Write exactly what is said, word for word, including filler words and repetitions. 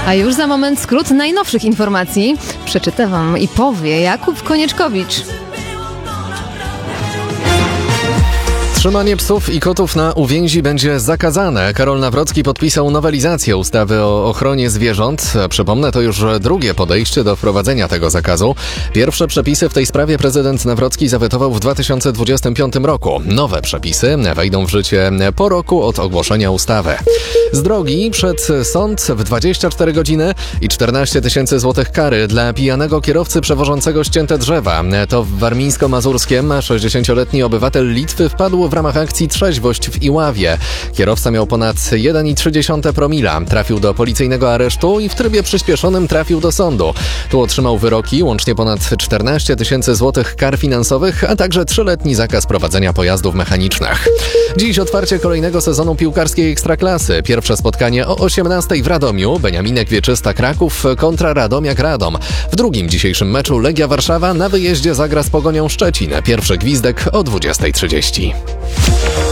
A już za moment skrót najnowszych informacji przeczyta Wam i powie Jakub Konieczkowicz. Trzymanie psów i kotów na uwięzi będzie zakazane. Karol Nawrocki podpisał nowelizację ustawy o ochronie zwierząt. Przypomnę, to już drugie podejście do wprowadzenia tego zakazu. Pierwsze przepisy w tej sprawie prezydent Nawrocki zawetował w dwa tysiące dwudziestym piątym roku. Nowe przepisy wejdą w życie po roku od ogłoszenia ustawy. Z drogi przed sąd w dwadzieścia cztery godziny i czternaście tysięcy złotych kary dla pijanego kierowcy przewożącego ścięte drzewa. To w Warmińsko-Mazurskiem sześćdziesięcioletni obywatel Litwy wpadł w ramach akcji Trzeźwość w Iławie. Kierowca miał ponad jeden przecinek trzy promila. Trafił do policyjnego aresztu i w trybie przyspieszonym trafił do sądu. Tu otrzymał wyroki, łącznie ponad czternaście tysięcy złotych kar finansowych, a także trzyletni zakaz prowadzenia pojazdów mechanicznych. Dziś otwarcie kolejnego sezonu piłkarskiej Ekstraklasy. Pierwsze spotkanie o osiemnastej w Radomiu. Beniaminek Wieczysta Kraków kontra Radomiak Radom. W drugim dzisiejszym meczu Legia Warszawa na wyjeździe zagra z Pogonią Szczecin. Pierwszy gwizdek o dwudziestej trzydzieści.